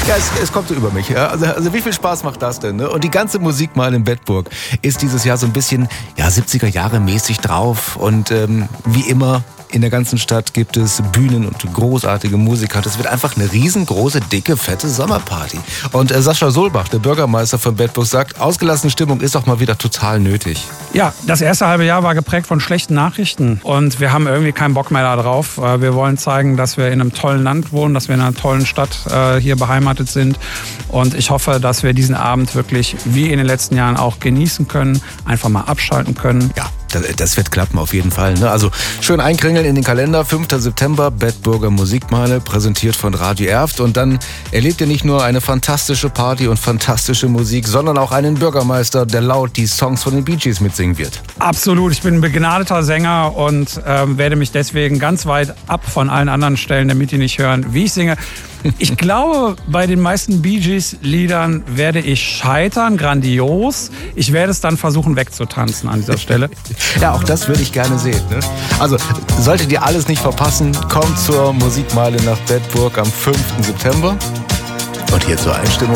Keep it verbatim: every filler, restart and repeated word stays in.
Ja, es, es kommt so über mich. Ja. Also, also wie viel Spaß macht das denn? Ne? Und die ganze Musik mal in Bedburg ist dieses Jahr so ein bisschen ja, siebziger Jahre mäßig drauf. Und ähm, wie immer in der ganzen Stadt gibt es Bühnen und großartige Musiker. Das wird einfach eine riesengroße, dicke, fette Sommerparty. Und äh, Sascha Solbach, der Bürgermeister von Bedburg, sagt, ausgelassene Stimmung ist doch mal wieder total nötig. Ja, das erste halbe Jahr war geprägt von schlechten Nachrichten. Und wir haben irgendwie keinen Bock mehr da drauf. Wir wollen zeigen, dass wir in einem tollen Land wohnen, dass wir in einer tollen Stadt äh, hier beheimatet sind. Und ich hoffe, dass wir diesen Abend wirklich, wie in den letzten Jahren, auch genießen können, einfach mal abschalten können. Ja. Das wird klappen auf jeden Fall. Ne? Also schön einkringeln in den Kalender. fünfter September, Bedburger Musikmeile, präsentiert von Radio Erft. Und dann erlebt ihr nicht nur eine fantastische Party und fantastische Musik, sondern auch einen Bürgermeister, der laut die Songs von den Bee Gees mitsingen wird. Absolut. Ich bin ein begnadeter Sänger und äh, werde mich deswegen ganz weit ab von allen anderen stellen, damit die nicht hören, wie ich singe. Ich glaube, bei den meisten Bee Gees-Liedern werde ich scheitern, grandios. Ich werde es dann versuchen wegzutanzen an dieser Stelle. Ja, auch das würde ich gerne sehen. Ne? Also, solltet ihr alles nicht verpassen, kommt zur Musikmeile nach Bedburg am fünften September. Und hier zur Einstimmung